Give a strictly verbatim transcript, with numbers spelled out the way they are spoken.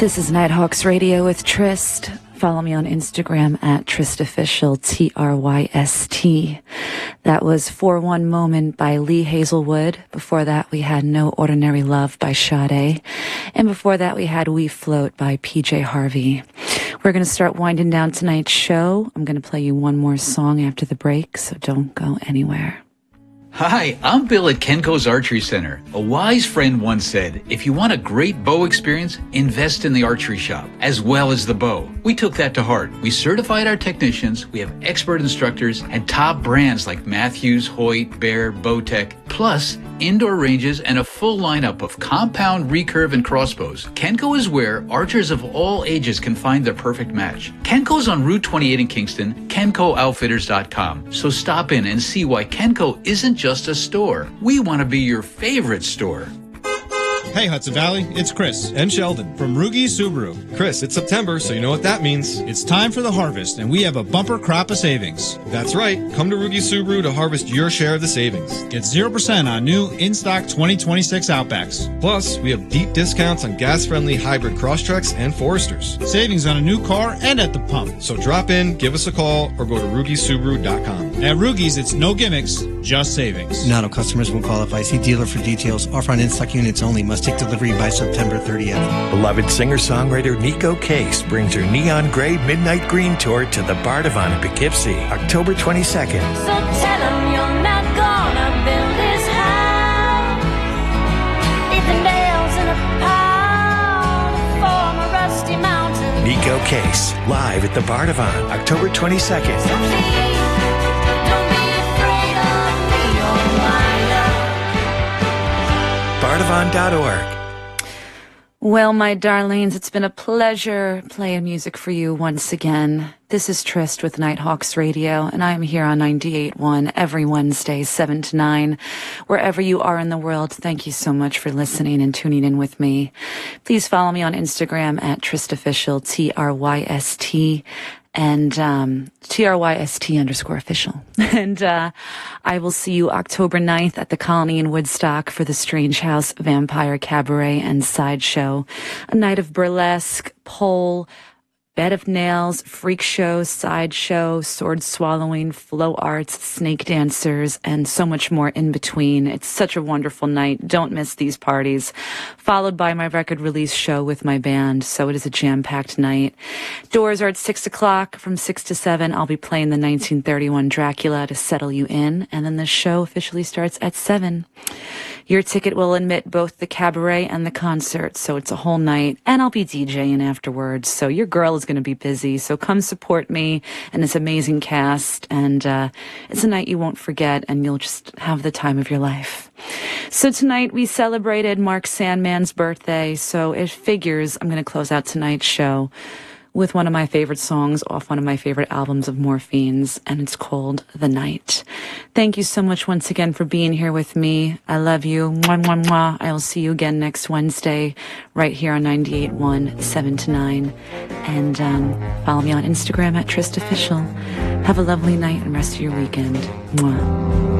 This is Nighthawks Radio with Trist. Follow me on Instagram at TristOfficial, T R Y S T. That was For One Moment by Lee Hazelwood. Before that, we had No Ordinary Love by Sade. And before that, we had We Float by P J Harvey. We're going to start winding down tonight's show. I'm going to play you one more song after the break, so don't go anywhere. Hi, I'm Bill at Kenko's Archery Center. A wise friend once said, if you want a great bow experience, invest in the archery shop, as well as the bow. We took that to heart. We certified our technicians, we have expert instructors, and top brands like Matthews, Hoyt, Bear, Bowtech, plus indoor ranges and a full lineup of compound, recurve, and crossbows. Kenko is where archers of all ages can find their perfect match. Kenko's on Route twenty-eight in Kingston, Kenko Outfitters dot com. So stop in and see why Kenko isn't just a store. We want to be your favorite store. Hey Hudson Valley, it's Chris and Sheldon from Rugi Subaru. Chris, it's September, so you know what that means. It's time for the harvest, and we have a bumper crop of savings. That's right. Come to Rugi Subaru to harvest your share of the savings. Get zero percent on new in-stock twenty twenty-six Outbacks. Plus, we have deep discounts on gas-friendly hybrid Crosstreks and Foresters. Savings on a new car and at the pump. So drop in, give us a call, or go to Rugi Subaru dot com. At Rugi's, it's no gimmicks, just savings. Not all customers will qualify. See dealer for details. Offer on in-stock units only. Must take delivery by September thirtieth. Beloved singer-songwriter Nico Case brings her Neon Gray Midnight Green Tour to the Bardavon in Poughkeepsie, October twenty-second. So tell him you're not gonna build his house. Leave the nails in a pile to form a rusty mountain. Nico Case, live at the Bardavon, October twenty-second. So please, don't be afraid of me, oh my love. Bardavon dot org. Well, my darlings, it's been a pleasure playing music for you once again. This is Trist with Nighthawks Radio, and I am here on ninety-eight point one every Wednesday, seven to nine. Wherever you are in the world, thank you so much for listening and tuning in with me. Please follow me on Instagram at TristOfficial, T R Y S T, and um, T R Y S T underscore official. And uh, I will see you October ninth at the Colony in Woodstock for the Strange House Vampire Cabaret and Sideshow. A night of burlesque, pole, bed of nails, freak show, sideshow, sword swallowing, flow arts, snake dancers, and so much more in between. It's such a wonderful night. Don't miss these parties. Followed by my record release show with my band, so it is a jam-packed night. Doors are at six o'clock. From six to seven, I'll be playing the nineteen thirty-one Dracula to settle you in, and then the show officially starts at seven. Your ticket will admit both the cabaret and the concert, so it's a whole night, and I'll be DJing afterwards, so your girl is going to be busy, so come support me and this amazing cast, and uh, it's a night you won't forget, and you'll just have the time of your life. So tonight we celebrated Mark Sandman's birthday, so it figures I'm going to close out tonight's show with one of my favorite songs off one of my favorite albums of Morphine's, and it's called The Night. Thank you so much once again for being here with me. I love you. Mwah, mwah, mwah. I will see you again next Wednesday right here on ninety-eight point one, seven to nine. And um, follow me on Instagram at TristOfficial. Have a lovely night and rest of your weekend. Mwah.